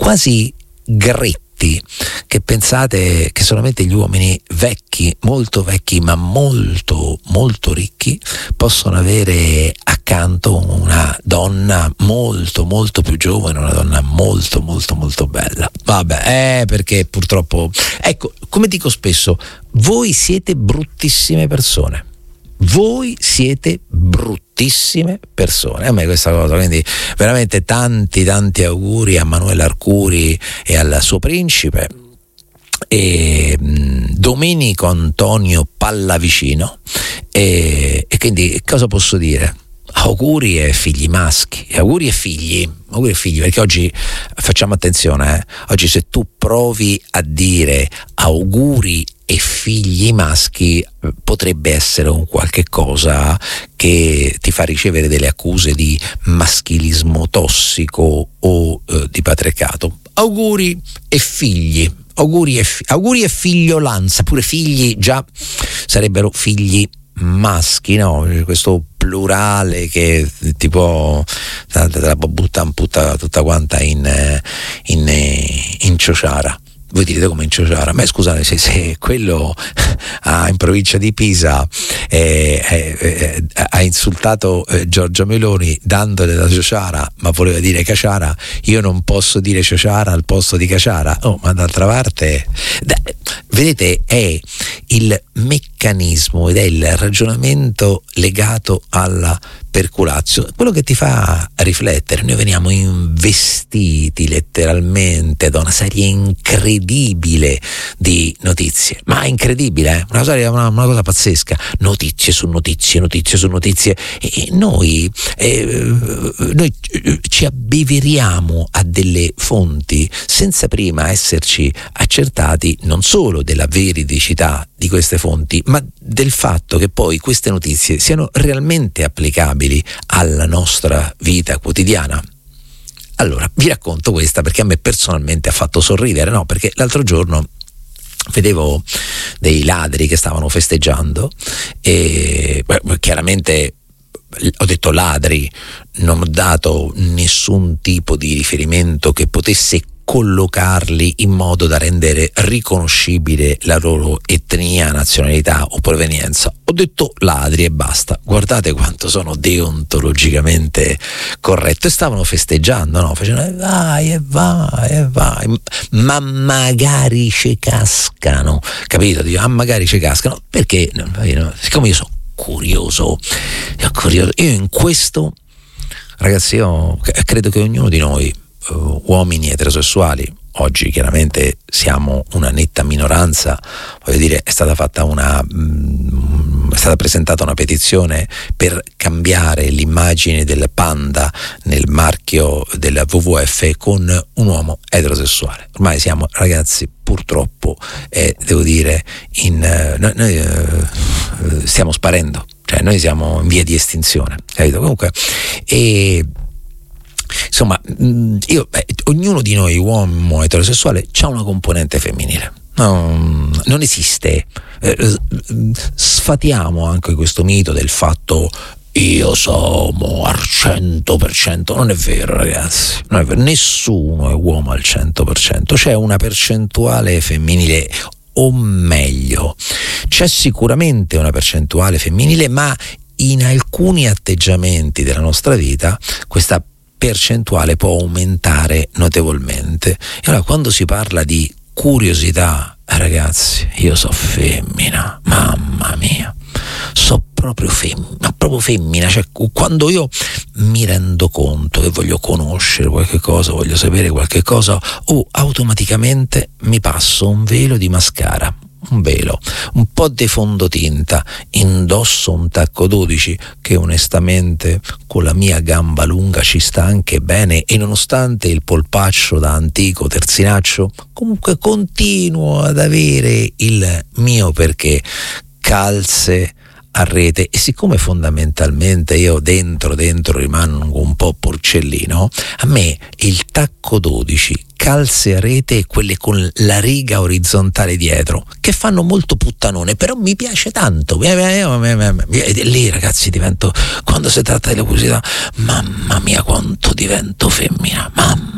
quasi gretti, che pensate che solamente gli uomini vecchi, molto vecchi ma molto molto ricchi, possono avere accanto una donna molto molto più giovane, una donna molto molto molto bella. Vabbè, perché purtroppo, ecco, come dico spesso, voi siete bruttissime persone. Voi siete bruttissime persone. A me questa cosa, quindi veramente tanti auguri a Manuela Arcuri e al suo principe, e Domenico Antonio Pallavicino, e quindi cosa posso dire? Auguri e figli maschi, auguri e figli, perché oggi facciamo attenzione, oggi se tu provi a dire auguri e figli maschi potrebbe essere un qualche cosa che ti fa ricevere delle accuse di maschilismo tossico o di patriarcato. Auguri e figli, auguri e figliolanza, pure figli già sarebbero figli maschi, no? Questo plurale che tipo te la buttano tutta quanta in ciociara. Voi direte come in ciociara? Ma scusate, se quello in provincia di Pisa ha insultato Giorgia Meloni dandole la ciociara, ma voleva dire caciara, io non posso dire ciociara al posto di caciara? Oh, ma d'altra parte, vedete, è il meccanismo ed è il ragionamento legato alla perculazio, quello che ti fa riflettere. Noi veniamo investiti letteralmente da una serie incredibile di notizie, ma incredibile, una cosa pazzesca, notizie su notizie, notizie su notizie, e noi ci abbeveriamo a delle fonti senza prima esserci accertati non solo della veridicità di queste fonti, ma del fatto che poi queste notizie siano realmente applicabili alla nostra vita quotidiana. Allora, vi racconto questa perché a me personalmente ha fatto sorridere, no? Perché l'altro giorno vedevo dei ladri che stavano festeggiando e chiaramente ho detto ladri, non ho dato nessun tipo di riferimento che potesse collocarli in modo da rendere riconoscibile la loro etnia, nazionalità o provenienza. Ho detto ladri e basta. Guardate quanto sono deontologicamente corretto. E stavano festeggiando, no? Facevano vai, ma magari ci cascano, capito? Dico, magari ci cascano, perché siccome io sono curioso, io in questo, ragazzi, io credo che ognuno di noi, uomini eterosessuali, oggi chiaramente siamo una netta minoranza, voglio dire, è stata presentata una petizione per cambiare l'immagine del panda nel marchio del WWF con un uomo eterosessuale. Ormai siamo, ragazzi, purtroppo, devo dire, noi stiamo sparendo, cioè noi siamo in via di estinzione, capito? Comunque, insomma, ognuno di noi, uomo eterosessuale, c'ha una componente femminile. Non esiste. Sfatiamo anche questo mito del fatto io sono al 100%. Non è vero, ragazzi, non è vero. Nessuno è uomo al 100%. C'è una percentuale femminile, o meglio, c'è sicuramente una percentuale femminile, ma in alcuni atteggiamenti della nostra vita questa percentuale può aumentare notevolmente. E allora, quando si parla di curiosità, ragazzi, io so femmina, mamma mia, so proprio femmina, cioè quando io mi rendo conto che voglio conoscere qualche cosa, voglio sapere qualche cosa, automaticamente mi passo un velo di mascara, un velo, un po' di fondotinta, indosso un tacco 12 che onestamente con la mia gamba lunga ci sta anche bene, e nonostante il polpaccio da antico terzinaccio, comunque continuo ad avere il mio perché, calze a rete. E siccome fondamentalmente io dentro rimango un po' porcellino, a me il tacco 12, calze a rete e quelle con la riga orizzontale dietro, che fanno molto puttanone, però mi piace tanto. E lì, ragazzi, divento, quando si tratta della curiosità, mamma mia quanto divento femmina, mamma